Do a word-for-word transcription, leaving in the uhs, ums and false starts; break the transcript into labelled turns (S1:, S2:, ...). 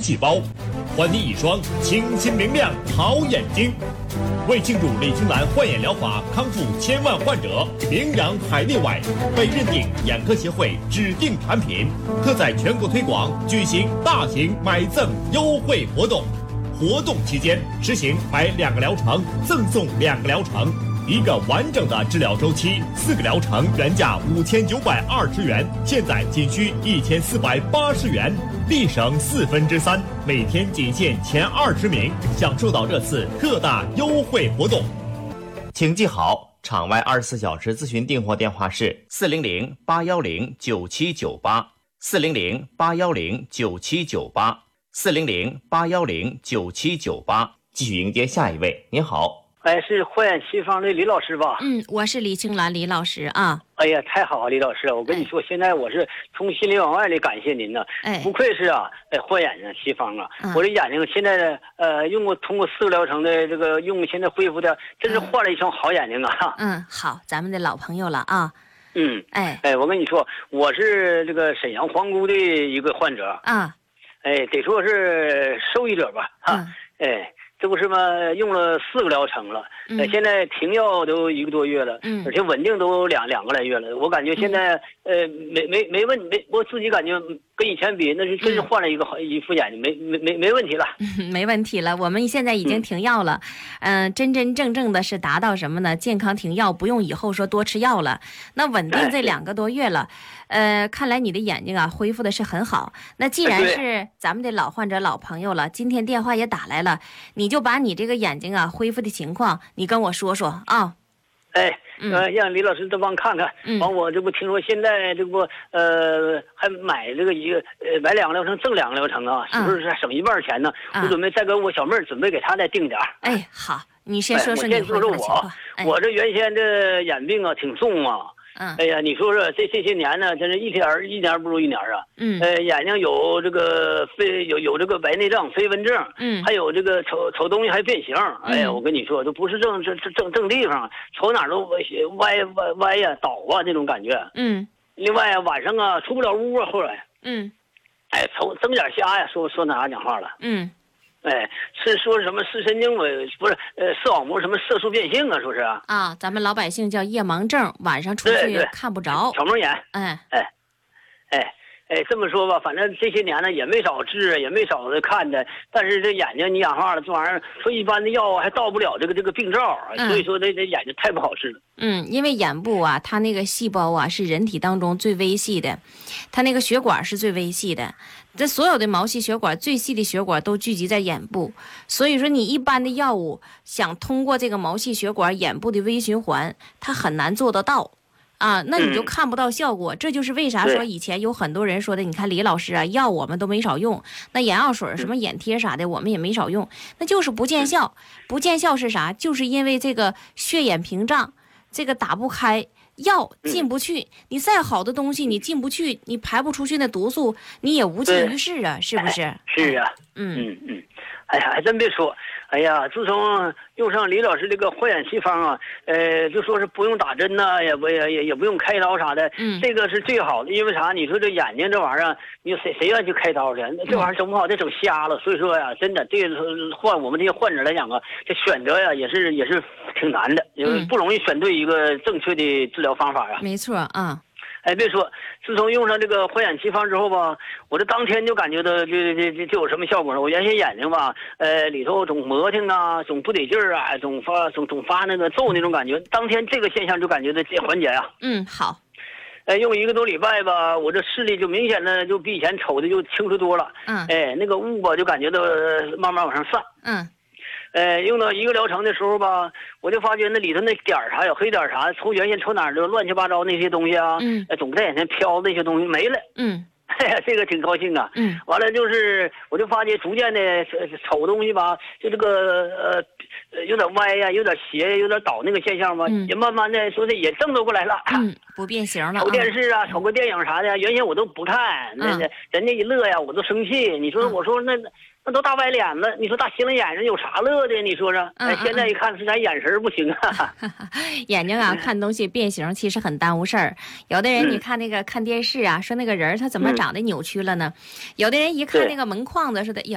S1: 气包，还你一双清新明亮好眼睛。为庆祝李青兰焕眼疗法康复千万患者，名扬海内外，被认定眼科协会指定产品，特在全国推广，举行大型买赠优惠活动。活动期间实行买两个疗程赠送两个疗程，一个完整的治疗周期，四个疗程原价五千九百二十元，现在仅需一千四百八十元，立省四分之三。每天仅限前二十名，享受到这次特大优惠活动。请记好，场外二十四小时咨询订货电话是四零零八幺零九七九八，四零零八幺零九七九八，四零零八幺零九七九八。继续迎接下一位，您好。
S2: 哎，是焕眼奇方的李老师吧？
S3: 嗯，我是李青兰李老师啊。
S2: 哎呀，太好了，李老师，我跟你说，哎、现在我是从心里往外的感谢您呢。哎，不愧是啊，哎，焕眼睛奇方啊！嗯、我这眼睛现在呃，用过通过四个疗程的这个用，现在恢复的，真是换了一双好眼睛啊！
S3: 嗯，好，咱们的老朋友了啊。
S2: 嗯，
S3: 哎
S2: 哎，我跟你说，我是这个沈阳皇姑的一个患者
S3: 啊。
S2: 哎，得说是受益者吧？哈、嗯，哎。这不是吗？用了四个疗程了，嗯、呃，现在停药都一个多月了，嗯，而且稳定都两两个来月了。我感觉现在，嗯、呃，没没没问没，我自己感觉跟以前比，那是真是换了一个好、嗯、一副眼睛，没没没没问题了、
S3: 嗯，没问题了。我们现在已经停药了，嗯、呃，真真正正的是达到什么呢？健康停药，不用以后说多吃药了。那稳定这两个多月了，呃，看来你的眼睛啊恢复的是很好。那既然是咱们的老患者、老朋友了，今天电话也打来了，你。你就把你这个眼睛啊恢复的情况，你跟我说说啊。
S2: 哎，呃，让李老师都帮看看。完、嗯，我这不听说现在这不呃还买这个一个呃买两个疗程赠两个疗程啊，是不是省一半钱呢？嗯、我准备再跟我小妹儿准备给她再定点。
S3: 哎，好，你先说说你
S2: 恢复的情况。哎、我这原先的眼病啊挺重啊。
S3: 嗯，
S2: 哎呀，你说说这这些年呢，真是一天一年不如一年啊。
S3: 嗯，
S2: 呃，眼睛有这个飞有有这个白内障、飞蚊症，
S3: 嗯，
S2: 还有这个瞅瞅东西还变形。
S3: 嗯、
S2: 哎呀，我跟你说，都不是正正正正地方，瞅哪都歪歪歪呀、倒啊那种感觉。
S3: 嗯，
S2: 另外晚上啊出不了屋啊，后来，
S3: 嗯，
S2: 哎，瞅睁眼瞎呀，说说哪讲话了。
S3: 嗯。
S2: 哎，是说什么视神经萎不是呃视网膜什么色素变性啊？说是啊，
S3: 啊，咱们老百姓叫夜盲症，晚上出去看不着，
S2: 挑眉眼。
S3: 哎
S2: 哎哎哎，这么说吧，反正这些年呢也没少治，也没少的看的，但是这眼睛你氧化了，这玩意儿说一般的药还到不了这个这个病灶，嗯、所以说这这眼睛太不好治了。
S3: 嗯，因为眼部啊，它那个细胞啊是人体当中最微细的，它那个血管是最微细的。这所有的毛细血管最细的血管都聚集在眼部，所以说你一般的药物想通过这个毛细血管眼部的微循环，它很难做得到啊，那你就看不到效果。嗯、这就是为啥说以前有很多人说的，你看李老师啊，药我们都没少用，那眼药水什么眼贴啥的我们也没少用，那就是不见效。不见效是啥？就是因为这个血眼屏障这个打不开，药进不去，你再好的东西你进不去，你排不出去那毒素，你也无济于事啊，是不是？
S2: 哎、是啊，
S3: 嗯
S2: 嗯嗯，哎呀，还真别说，哎呀，自从用上李老师这个焕眼奇方啊，呃，就说是不用打针呐、啊，也不也也也不用开刀啥的，
S3: 嗯，
S2: 这个是最好的，因为啥？你说这眼睛这玩意儿，你谁谁愿意去开刀去？那这玩意儿整不好，得整瞎了。所以说呀，真的，这个患我们这些患者来讲啊，这选择呀也是也是挺难的，因为不容易选对一个正确的治疗方法啊。
S3: 没错啊。
S2: 哎，别说，自从用上这个焕眼奇方之后吧，我这当天就感觉到就就就就有什么效果了。我原先眼睛吧，呃，里头总磨蹭啊，总不得劲儿啊，总发总总发那个皱那种感觉。当天这个现象就感觉到缓解呀、啊。
S3: 嗯，好。
S2: 哎，用一个多礼拜吧，我这视力就明显的就比以前瞅的就清楚多了。
S3: 嗯。
S2: 哎，那个雾吧，就感觉到慢慢往上散。
S3: 嗯。
S2: 呃，用到一个疗程的时候吧，我就发觉那里头那点儿啥有黑点儿啥，从原先瞅哪儿的乱七八糟那些东西啊，
S3: 嗯，
S2: 总在眼前飘那些东西没了，
S3: 嗯，
S2: 哎呀，这个挺高兴啊，
S3: 嗯，
S2: 完了就是我就发觉逐渐的瞅东西吧，就这个呃有点歪呀、啊，有点斜，有点倒那个现象吧，
S3: 嗯、
S2: 也慢慢的说的也正都过来了，
S3: 嗯，不变形了。
S2: 瞅电视啊，瞅个电影啥的，原先我都不看，那那、嗯、人家一乐呀，我都生气。你说，我说那。那都大歪脸子，你说大斜楞眼睛有啥乐的？你说说，哎，现在一看是咱眼神不行啊。
S3: 眼睛啊，看东西变形其实很耽误事儿。有的人你看那个看电视啊，说那个人他怎么长得扭曲了呢？有的人一看那个门框子似的，